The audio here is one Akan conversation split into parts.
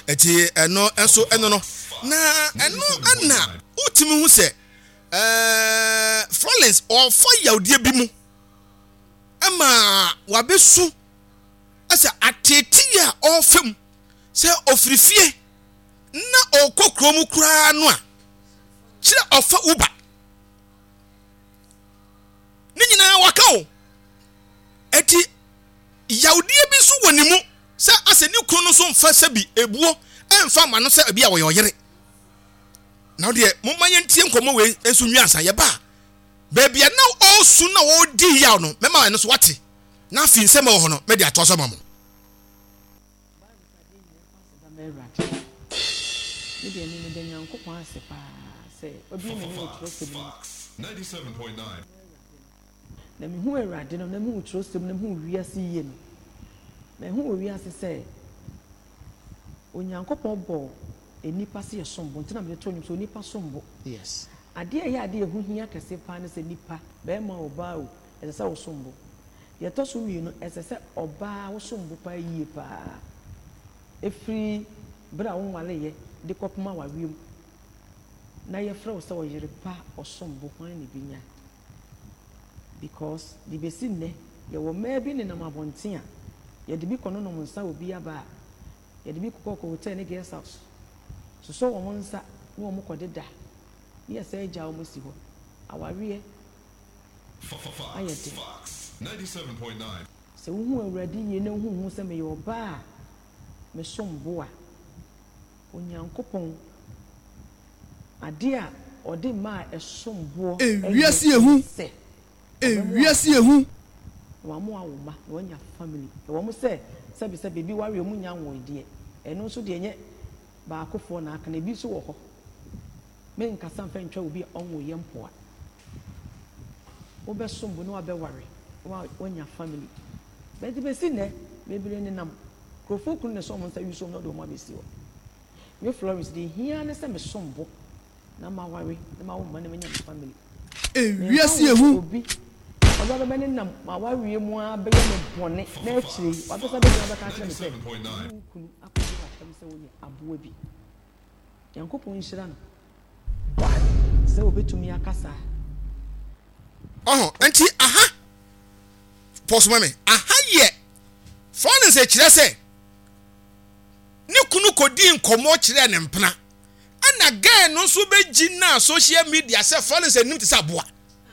eti eno enso eno no na eno ana utimi hu se Florence or fire odi bi mu ama wabesu asa ateti ya ofem se ofrifie na okokro mu kura no a kire ofa uba ni nyina waka o eti yaudie bi so wonimu se ase ni kro no so mfa se bi ebuo emfa ma no se abi a wo yere na de momma yentie nkomo we enso nwiansa ye ba baby na osu na wo di ya no mema eno so wate na fi nsem wo ho no me de atoso mamo ni de ni de nyankopon ase pa se obi me ni otrosem 97.9 na me hu Awurade no na me hu otrosem na me hu wiase yie no na hu wiase se onyankopon bo enipa se yesombo ntina me to nyum so enipa sombo yes ade ya ade ehu hia kese pa ne se nipa be ma oba o ese se osombo ye to so wi no ese se oba osombo pa yie pa efri bra won wale ye de kopuma wa wiem na ye fra o se o yire pa osombo kwan ne binya because the besin ne ye wo ma bi ne na mabonten a ye de bi kono no nsa obi aba ye de bi kokko hotel ne guest house so wo nsa ne wo mkodeda ye say ja wo si ho aware ayede 97.9 se wo hu Awurade ye ne hu se me ye oba a me sombo a onyankopon ade a ode ma esombo wiase ehu wiase ehu wa mo awoma wo nya family wo mo se bi bi ware mu nya won de eno so de nye ba akofo na aka na bi so wo ho me nkasa mfa ntwa obi onwo ye mpoa wo be sombo no abe ware wo nya family be de be si ne be bire ni nam krofo kun ne so mo nsa wi so no do mo abesi wo me Florence de hia ne se me sombo na ma ware na ma wo ma ne nya family wiase ehu obi oba be ne nam ma ware mu abe ye me bone na akiri wa be sa be na ka kire me se kun akodi wa tam se wo ni aboa bi yankopon nhyira no se obetumi akasa enti aha poso mame aha ye Florence kire se ni kunu kodi nkomo kire ne mpena ana guy no so beji na social media se Florence nim te sa boa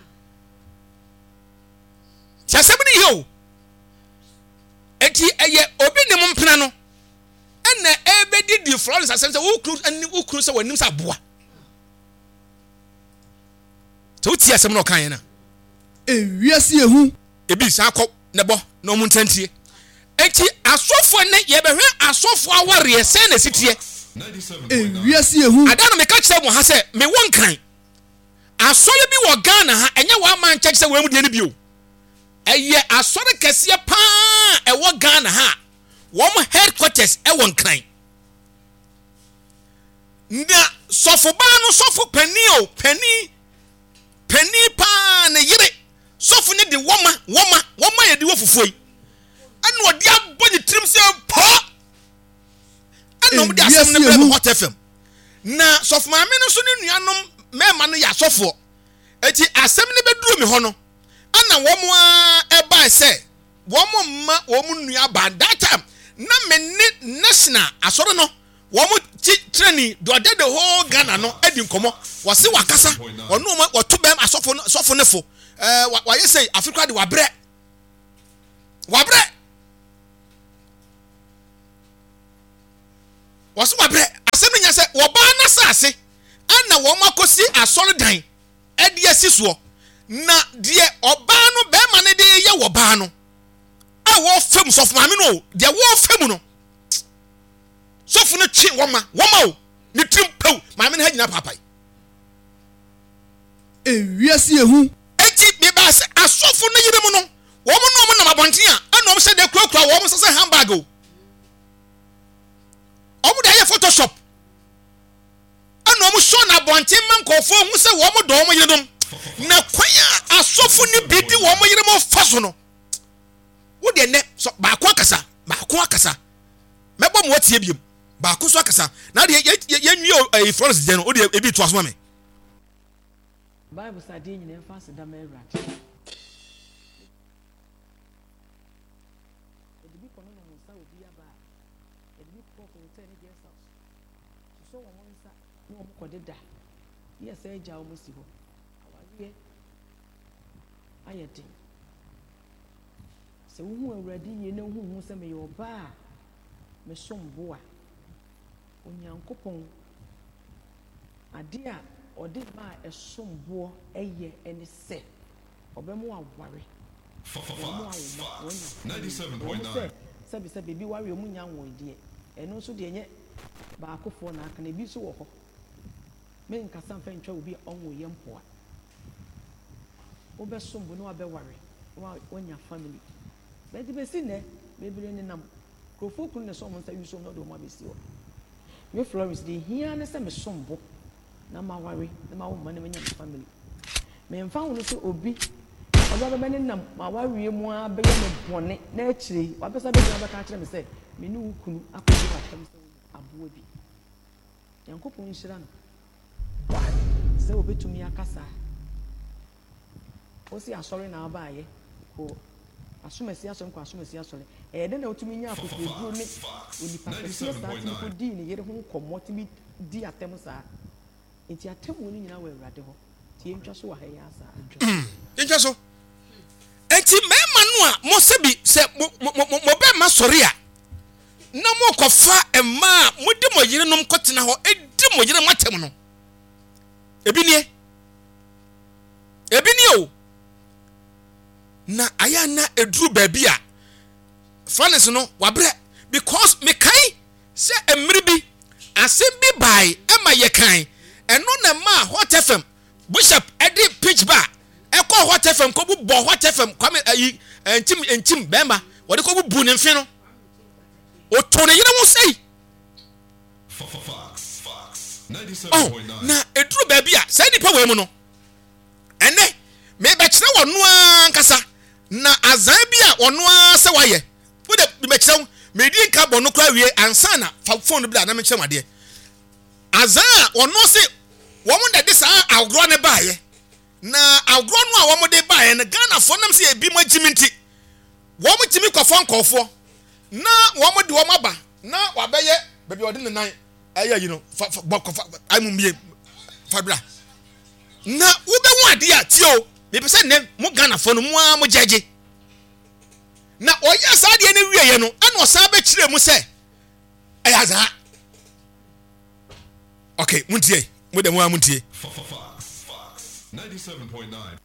chasebni yo enti eye obi ne mpena no ana ebedi di Florence asem se wo kru se wanim sa boa to ti asem no kan na wiase ehu ebi sa akọ ne bo no mu ntantie enti asofo ne ye behwe asofo aware se na sitie wiase ehu ada no me ka kire mo ha se me won kan asole bi wo Ghana ha enye wa man check se we mu de ne bio eye asore kese pa e wo Ghana ha wo mo headquarters e won kan na sofo ba no sofo pani pa ne yire sofo ne de woma ye de wo fufoi anu odi abodi trim se po anu de asem ne bre Hot FM na sofo ma me no so ne nuanom mema no ya sofo eti asem ne beduru mi ho no ana wo mo eba se wo mo ma wo mo nua ba that time na me national asoro no wo mo training do de the whole Ghana no edi nkomo wo se wakasa ono ma wo to bem asofo ne fo wa ye say Africa de wabre wo se wabre asem nya se wo ba na sase ana wo makosi asoro dan edi asiso na die oba no be ma ne de ye wo ba no a wo fam sof ma me no de wo fam no sof no twi wo ma o ni trim pew ma me no ha gina papai wiase ehu eti be ba se asofo no yire mu no wo mo na mabonten a ana wo se de kura wo mo se handbag o mo da ye Photoshop ana wo show na bonten man kofo hu se wo mo do mo yire dum na kwaya asofo ni bidi wo mo yire mo faso no wo de ne so ba ko akasa mebo mo tie biem ba ko so akasa na de ye nwi Florence de no o de ebi to asoma me Bible said in the fast da me rat so one sa no mo kodeda yes e ja o mo si ho awaye ayete se wo awurade ye na hu se me yo ba me sombo a onyankopon ade a ode ma esombo eye ene se obemu aware 97.9 se baby ware omu nya won de eno so de nye ba akofo na aka na bi so wo ho me nkasa mfa ntwa obi onwo ye mpoa obesombo no abeware wonya family but be si ne bebere ne nam krofo kun ne so mo nsa yuso no do ma be si o me Florence de hia ne se me sombo na ma ware na ma wo ma ne nya family me mfa wo no so obi oba be ne nam ma ware mu a be ye me bone na akire wa pesa be na be ka akire me se me ni ukunu akodi ba tam se abuo bi yankopon nhira no se obetumi akasa o si asori na abaaye ko asumasi asori ko asumasi asori de na otumi nya akofoduro ne onipa kese sa ti ko di ne yere ho komoti bi di atem sa enti atemu ni nyina wa awurade ho ti entwa so wa ha ya sa entwa so enti mema no a mo se bi se mo be ma sori a na mo kofa ema mo di mo yire nom kotena ho edi mo yire matem no ebi nie o na aya na eduru baabi a Florence no wabre because me kai se emri bi asem bi bai ema ye kan eno na ma Hot FM Bishop edi pitch bar eko Hot FM ko bu Hot FM kwame ayi enchim bemba wode ko bu ne mfe no o to ne yire mo sei Fox 97.9 na eduru baabi a sai nipa we mu no ene me be kire wonu ankasa na azan bi a wonu ase waye wo de me kire me di nka bono kwa wie ansa na phone bi da na me kire wade azan a wonu se wo mu de sa agro ne baaye na agro no a wo mu de baaye na Ghana fo nam se ebi ma jiminti wo mu timi kwofo nkofo na wo mu de wo maba na wabeye baby odi ne nan aye you know amumie fabra na wo be hu ade a tio me pese ne mo Ghana fo no mo jeje na oya sa de ne wieye no ana osa be kire mu se ayaza okay muntie mo de mo amuntie Fox 97.9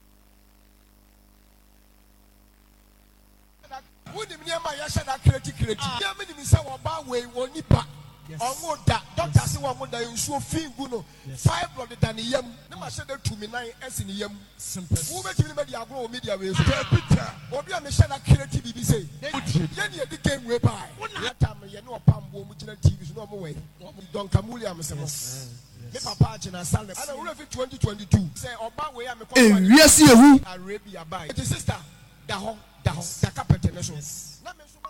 Wouldn't me my yasha creative. Yeah, me say one ba way one nipa. Ongo da doctor say one da nsuo fin gu no. Five blood than yam. Na ma say that to me 9 s in yam. Simple. Who bet me be agro media we so. Peter. Obi am say that creative be say. Ye ne the game we buy. That time ye no pambo mu gina TV so no mo way. Don Kamuli am say. Me papa gina salve. Ana we fit 2022. Say oba we am ko. Wiase ehu Arabia buy. It is sister. Da ho. Da carpenter.